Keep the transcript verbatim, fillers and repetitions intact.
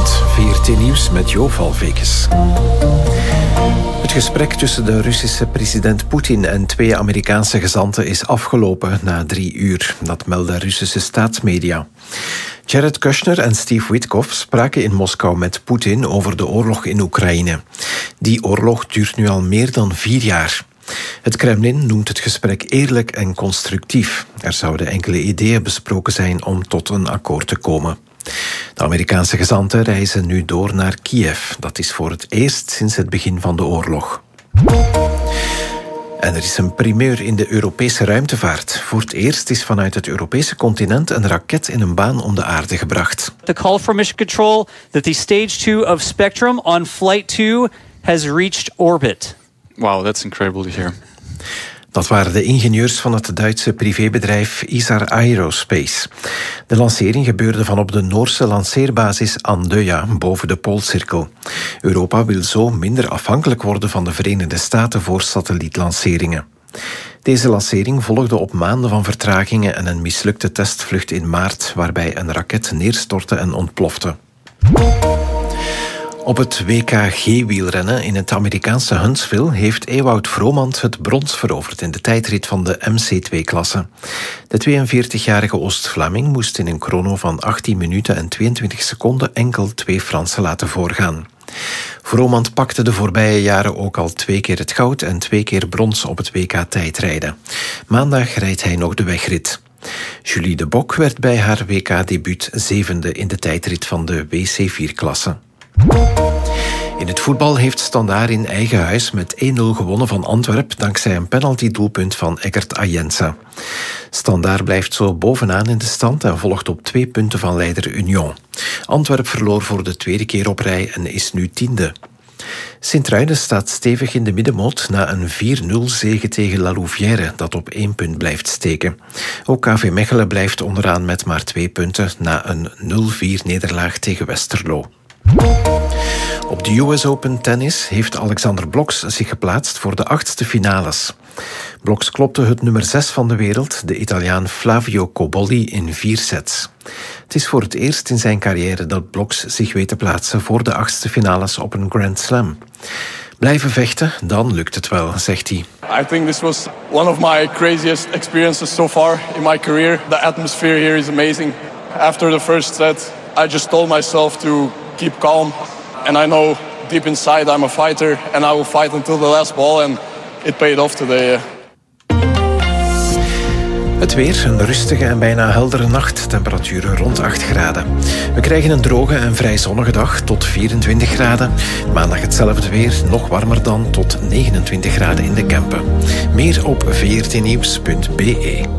Goedenavond, V R T Nieuws met Jo Valvekes. Het gesprek tussen de Russische president Poetin en twee Amerikaanse gezanten is afgelopen na drie uur. Dat melden Russische staatsmedia. Jared Kushner en Steve Witkoff spraken in Moskou met Poetin over de oorlog in Oekraïne. Die oorlog duurt nu al meer dan vier jaar. Het Kremlin noemt het gesprek eerlijk en constructief. Er zouden enkele ideeën besproken zijn om tot een akkoord te komen. De Amerikaanse gezanten reizen nu door naar Kiev. Dat is voor het eerst sinds het begin van de oorlog. En er is een primeur in de Europese ruimtevaart. Voor het eerst is vanuit het Europese continent een raket in een baan om de aarde gebracht. The call from Mission Control that the stage two of Spectrum on flight two has reached orbit. Wow, that's incredible to hear. Dat waren de ingenieurs van het Duitse privébedrijf Isar Aerospace. De lancering gebeurde van op de Noorse lanceerbasis Andøya boven de Poolcirkel. Europa wil zo minder afhankelijk worden van de Verenigde Staten voor satellietlanceringen. Deze lancering volgde op maanden van vertragingen en een mislukte testvlucht in maart, waarbij een raket neerstortte en ontplofte. Op het W K G-wielrennen in het Amerikaanse Huntsville heeft Ewout Vromand het brons veroverd in de tijdrit van de M C twee klasse. De tweeënveertigjarige Oost-Vlaming moest in een chrono van achttien minuten en tweeëntwintig seconden enkel twee Fransen laten voorgaan. Vromand pakte de voorbije jaren ook al twee keer het goud en twee keer brons op het W K tijdrijden. Maandag rijdt hij nog de wegrit. Julie de Bok werd bij haar W K-debuut zevende in de tijdrit van de W C vier klasse. In het voetbal heeft Standaard in eigen huis met één nul gewonnen van Antwerp dankzij een penaltydoelpunt van Eggert Ayensa. Standaard blijft zo bovenaan in de stand en volgt op twee punten van leider Union. Antwerp verloor voor de tweede keer op rij en is nu tiende. Sint-Truiden staat stevig in de middenmoot na een vier nul zege tegen La Louvière, dat op één punt blijft steken. Ook K V Mechelen blijft onderaan met maar twee punten na een nul vier nederlaag tegen Westerlo. Op de U S Open Tennis heeft Alexander Bloksch zich geplaatst voor de achtste finales. Bloksch klopte het nummer zes van de wereld, de Italiaan Flavio Cobolli, in vier sets. Het is voor het eerst in zijn carrière dat Bloksch zich weet te plaatsen voor de achtste finales op een Grand Slam. Blijven vechten, dan lukt het wel, zegt hij. I think this was one of my craziest experiences so far in my career. The atmosphere here is amazing. After the first set, I just told myself to keep calm. And I know deep inside I'm a fighter and I will fight until the last ball and it paid off today. Het weer, een rustige en bijna heldere nacht. Temperaturen rond acht graden. We krijgen een droge en vrij zonnige dag tot vierentwintig graden. Maandag hetzelfde weer, nog warmer dan tot negenentwintig graden in de Kempen. Meer op v r t nieuws punt b e.